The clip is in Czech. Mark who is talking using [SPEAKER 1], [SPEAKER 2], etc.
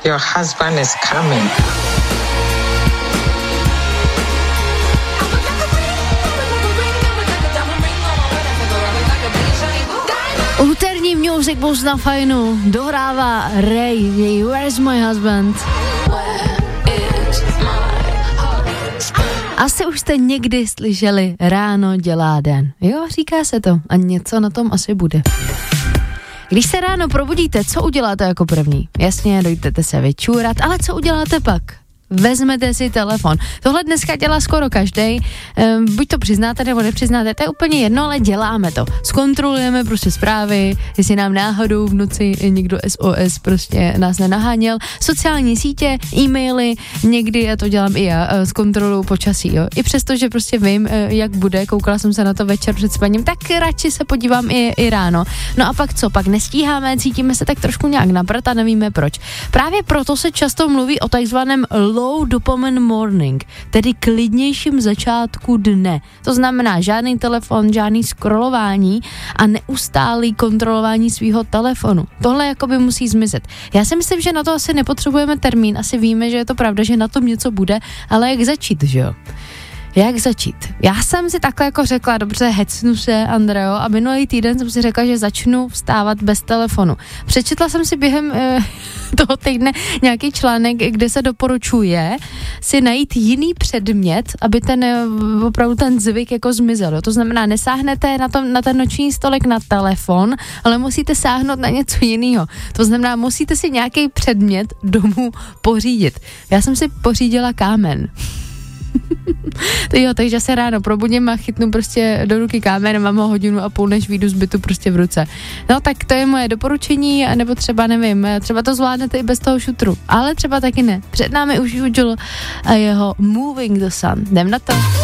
[SPEAKER 1] Your husband is coming.
[SPEAKER 2] Úterní Music Box na Fajnu dohrává Ray, její Where's My Husband. Asi už jste někdy slyšeli, ráno dělá den. Jo, říká se to a něco na tom asi bude. Když se ráno probudíte, co uděláte jako první? Jasně, dojdete se vyčůrat, ale co uděláte pak? Vezmete si telefon. Tohle dneska dělá skoro každej, buď to přiznáte nebo nepřiznáte, to je úplně jedno, ale děláme to. Zkontrolujeme prostě zprávy, jestli nám náhodou v noci někdo SOS prostě nás nenaháněl. Sociální sítě, e-maily, někdy já to dělám i já, zkontroluju počasí, jo. I přesto, že prostě vím, jak bude, koukala jsem se na to večer před spaním, tak radši se podívám i ráno. No a pak co? Pak nestíháme, cítíme se tak trošku nějak naprt a nevíme proč. Právě proto se často mluví o takzvaném low dopamine morning, tedy klidnějším začátku dne. To znamená žádný telefon, žádný scrollování a neustálý kontrolování svýho telefonu. Tohle jakoby musí zmizet. Já si myslím, že na to asi nepotřebujeme termín, asi víme, že je to pravda, že na tom něco bude, ale jak začít, že jo? Jak začít? Já jsem si takhle jako řekla, dobře, hecnu se, Andreo, a minulý týden jsem si řekla, že začnu vstávat bez telefonu. Přečetla jsem si během toho týdne nějaký článek, kde se doporučuje si najít jiný předmět, aby opravdu ten zvyk jako zmizel. To znamená, nesáhnete na ten noční stolek na telefon, ale musíte sáhnout na něco jiného. To znamená, musíte si nějaký předmět domů pořídit. Já jsem si pořídila kámen. Jo, takže se ráno probudím a chytnu prostě do ruky kámen, mám ho 1,5 hodiny, než vyjdu z bytu prostě v ruce. No tak to je moje doporučení, nebo třeba nevím, třeba to zvládnete i bez toho šutru, ale třeba taky ne. Před námi už Jujul a jeho Moving the Sun. Jdem na to.